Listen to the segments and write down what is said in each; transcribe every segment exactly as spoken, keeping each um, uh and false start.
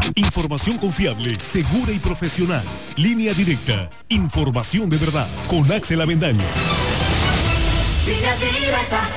Información confiable, segura y profesional. Línea Directa. Información de verdad. Con Axel Avendaño. Línea Directa.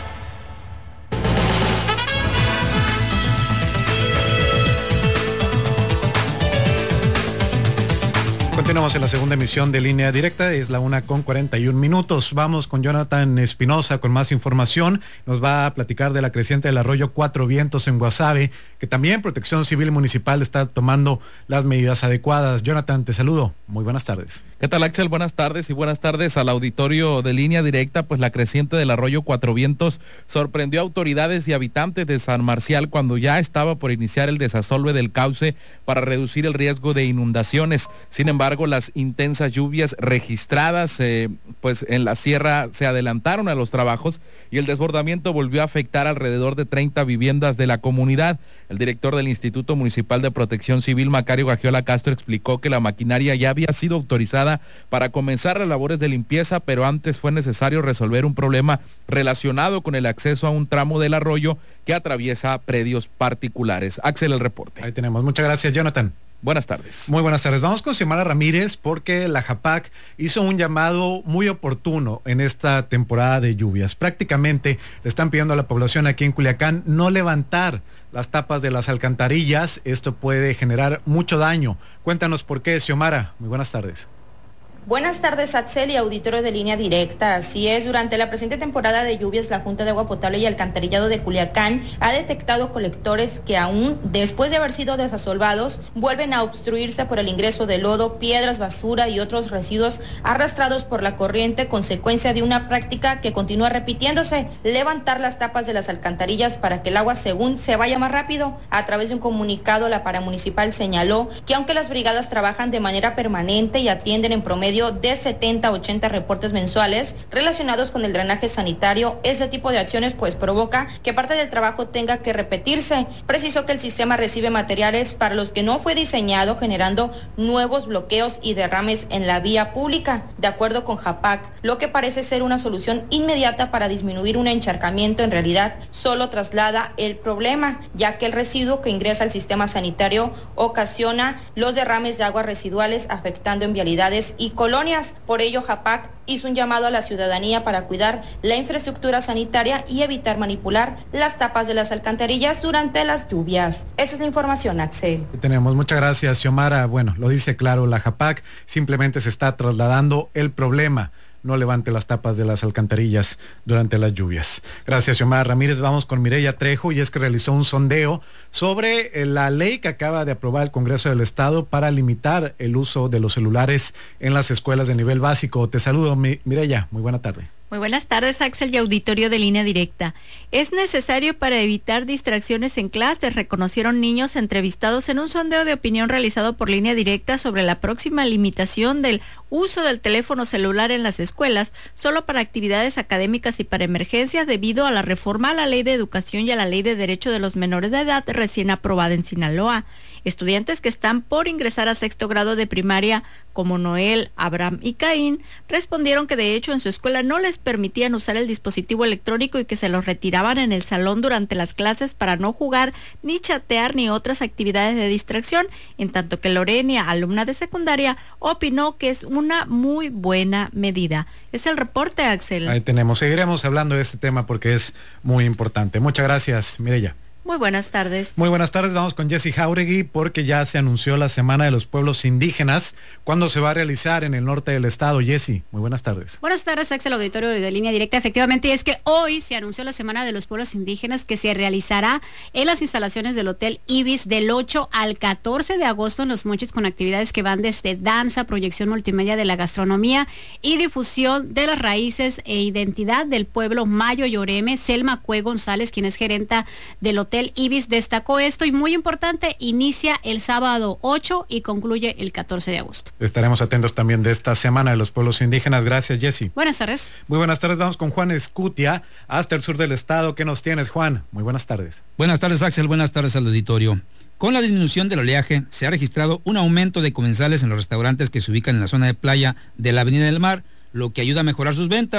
Continuamos en la segunda emisión de Línea Directa, es la una con cuarenta y un minutos. Vamos con Jonathan Espinosa con más información. Nos va a platicar de la creciente del arroyo Cuatro Vientos en Guasave, que también Protección Civil Municipal está tomando las medidas adecuadas. Jonathan, te saludo. Muy buenas tardes. ¿Qué tal, Axel? Buenas tardes y buenas tardes al auditorio de Línea Directa. Pues la creciente del arroyo Cuatro Vientos sorprendió a autoridades y habitantes de San Marcial cuando ya estaba por iniciar el desasolve del cauce para reducir el riesgo de inundaciones. Sin embargo, las intensas lluvias registradas eh, pues en la sierra se adelantaron a los trabajos y el desbordamiento volvió a afectar alrededor de treinta viviendas de la comunidad. El director del Instituto Municipal de Protección Civil, Macario Gagiola Castro, explicó que la maquinaria ya había sido autorizada para comenzar las labores de limpieza, pero antes fue necesario resolver un problema relacionado con el acceso a un tramo del arroyo que atraviesa predios particulares. Axel, el reporte. Ahí tenemos. Muchas gracias, Jonathan. Buenas tardes. Muy buenas tardes. Vamos con Xiomara Ramírez porque la JAPAC hizo un llamado muy oportuno en esta temporada de lluvias. Prácticamente le están pidiendo a la población aquí en Culiacán no levantar las tapas de las alcantarillas. Esto puede generar mucho daño. Cuéntanos por qué, Xiomara. Muy buenas tardes. Buenas tardes, Axel y auditorio de Línea Directa. Así es, durante la presente temporada de lluvias, la Junta de Agua Potable y Alcantarillado de Culiacán ha detectado colectores que aún después de haber sido desasolvados, vuelven a obstruirse por el ingreso de lodo, piedras, basura y otros residuos arrastrados por la corriente, consecuencia de una práctica que continúa repitiéndose: levantar las tapas de las alcantarillas para que el agua según se vaya más rápido. A través de un comunicado, la paramunicipal señaló que aunque las brigadas trabajan de manera permanente y atienden en promedio de setenta a ochenta reportes mensuales relacionados con el drenaje sanitario, ese tipo de acciones pues provoca que parte del trabajo tenga que repetirse. Precisó que el sistema recibe materiales para los que no fue diseñado, generando nuevos bloqueos y derrames en la vía pública. De acuerdo con JAPAC, lo que parece ser una solución inmediata para disminuir un encharcamiento en realidad solo traslada el problema, ya que el residuo que ingresa al sistema sanitario ocasiona los derrames de aguas residuales, afectando en vialidades y colonias. Por ello, JAPAC hizo un llamado a la ciudadanía para cuidar la infraestructura sanitaria y evitar manipular las tapas de las alcantarillas durante las lluvias. Esa es la información, Axel. Tenemos, muchas gracias, Xiomara. Bueno, lo dice claro la JAPAC, simplemente se está trasladando el problema. No levante las tapas de las alcantarillas durante las lluvias. Gracias, Xiomara Ramírez. Vamos con Mireya Trejo, y es que realizó un sondeo sobre la ley que acaba de aprobar el Congreso del Estado para limitar el uso de los celulares en las escuelas de nivel básico. Te saludo, Mireya. Muy buena tarde. Muy buenas tardes, Axel y auditorio de Línea Directa. Es necesario para evitar distracciones en clases, reconocieron niños entrevistados en un sondeo de opinión realizado por Línea Directa sobre la próxima limitación del uso del teléfono celular en las escuelas, solo para actividades académicas y para emergencias, debido a la reforma a la Ley de Educación y a la Ley de Derecho de los Menores de Edad recién aprobada en Sinaloa. Estudiantes que están por ingresar a sexto grado de primaria, como Noel, Abraham y Caín, respondieron que de hecho en su escuela no les permitían usar el dispositivo electrónico y que se los retiraban en el salón durante las clases para no jugar, ni chatear, ni otras actividades de distracción, en tanto que Lorenia, alumna de secundaria, opinó que es una muy buena medida. Es el reporte, Axel. Ahí tenemos, seguiremos hablando de este tema porque es muy importante. Muchas gracias, Mireya. Muy buenas tardes. Muy buenas tardes, vamos con Jessy Jauregui porque ya se anunció la Semana de los Pueblos Indígenas. ¿Cuándo se va a realizar en el norte del estado? Jessy, muy buenas tardes. Buenas tardes, Axel, auditorio de Línea Directa. Efectivamente, es que hoy se anunció la Semana de los Pueblos Indígenas, que se realizará en las instalaciones del Hotel Ibis del ocho al catorce de agosto en Los Mochis, con actividades que van desde danza, proyección multimedia de la gastronomía y difusión de las raíces e identidad del pueblo Mayo Yoreme. Selma Cue González, quien es gerenta del Hotel Ibis, destacó esto, y muy importante, inicia el sábado ocho y concluye el catorce de agosto. Estaremos atentos también de esta Semana de los Pueblos Indígenas. Gracias, Jessy. Buenas tardes. Muy buenas tardes, vamos con Juan Escutia hasta el sur del estado. ¿Qué nos tienes, Juan? Muy buenas tardes. Buenas tardes, Axel. Buenas tardes al auditorio. Con la disminución del oleaje, se ha registrado un aumento de comensales en los restaurantes que se ubican en la zona de playa de la Avenida del Mar, lo que ayuda a mejorar sus ventas.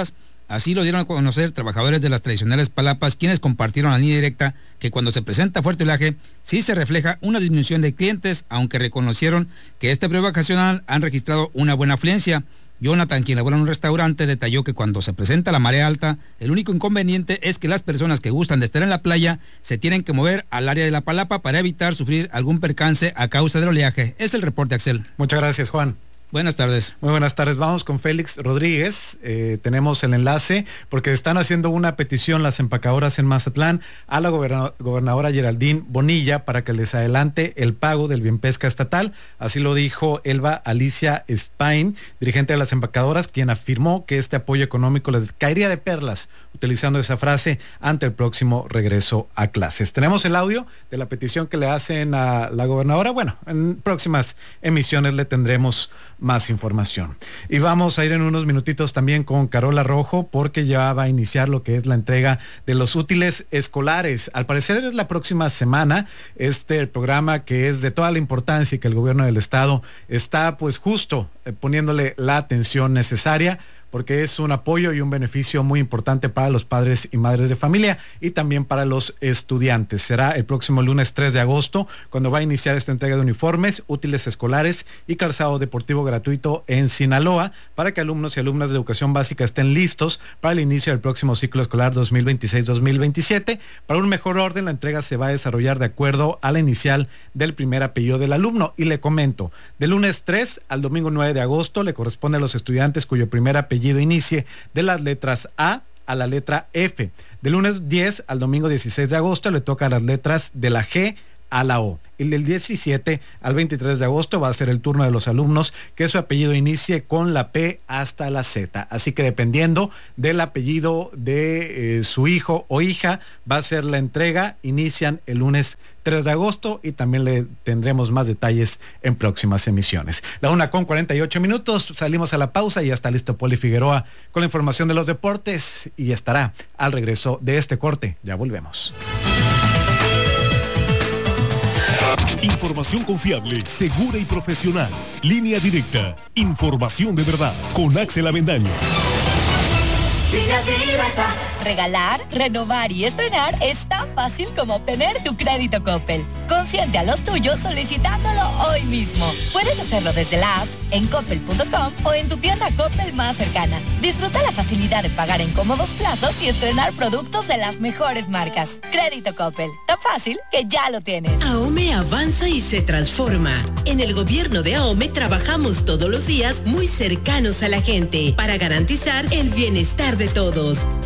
Así lo dieron a conocer trabajadores de las tradicionales palapas, quienes compartieron a Línea Directa que cuando se presenta fuerte oleaje, sí se refleja una disminución de clientes, aunque reconocieron que este periodo vacacional han registrado una buena afluencia. Jonathan, quien labora en un restaurante, detalló que cuando se presenta la marea alta, el único inconveniente es que las personas que gustan de estar en la playa se tienen que mover al área de la palapa para evitar sufrir algún percance a causa del oleaje. Es el reporte, Axel. Muchas gracias, Juan. Buenas tardes. Muy buenas tardes. Vamos con Félix Rodríguez. Eh, tenemos el enlace porque están haciendo una petición las empacadoras en Mazatlán a la goberna- gobernadora Geraldine Bonilla para que les adelante el pago del bien pesca estatal. Así lo dijo Elba Alicia Spain, dirigente de las empacadoras, quien afirmó que este apoyo económico les caería de perlas, utilizando esa frase, ante el próximo regreso a clases. Tenemos el audio de la petición que le hacen a la gobernadora. Bueno, en próximas emisiones le tendremos más información. Y vamos a ir en unos minutitos también con Carola Rojo, porque ya va a iniciar lo que es la entrega de los útiles escolares. Al parecer es la próxima semana este programa que es de toda la importancia y que el gobierno del estado está pues justo eh, poniéndole la atención necesaria, porque es un apoyo y un beneficio muy importante para los padres y madres de familia y también para los estudiantes. Será el próximo lunes tres de agosto cuando va a iniciar esta entrega de uniformes, útiles escolares y calzado deportivo gratuito en Sinaloa, para que alumnos y alumnas de educación básica estén listos para el inicio del próximo ciclo escolar dos mil veintiséis dos mil veintisiete. Para un mejor orden, la entrega se va a desarrollar de acuerdo a la inicial del primer apellido del alumno. Y le comento, del lunes tres al domingo nueve de agosto le corresponde a los estudiantes cuyo primer apellido inicie de las letras A a la letra F. Del lunes diez al domingo dieciséis de agosto le toca las letras de la G a la O. Y del diecisiete al veintitrés de agosto va a ser el turno de los alumnos que su apellido inicie con la P hasta la Z. Así que dependiendo del apellido de eh, su hijo o hija, va a ser la entrega. Inician el lunes tres de agosto y también le tendremos más detalles en próximas emisiones. La una con cuarenta y ocho minutos, salimos a la pausa y ya está listo Poli Figueroa con la información de los deportes y estará al regreso de este corte. Ya volvemos. Información confiable, segura y profesional. Línea Directa. Información de verdad. Con Axel Avendaño. Línea Directa. Regalar, renovar y estrenar es tan fácil como obtener tu crédito Coppel. Consiente a los tuyos solicitándolo hoy mismo. Puedes hacerlo desde la app, en coppel punto com o en tu tienda Coppel más cercana. Disfruta la facilidad de pagar en cómodos plazos y estrenar productos de las mejores marcas. Crédito Coppel, tan fácil que ya lo tienes. AOME avanza y se transforma. En el gobierno de AOME trabajamos todos los días muy cercanos a la gente para garantizar el bienestar de todos.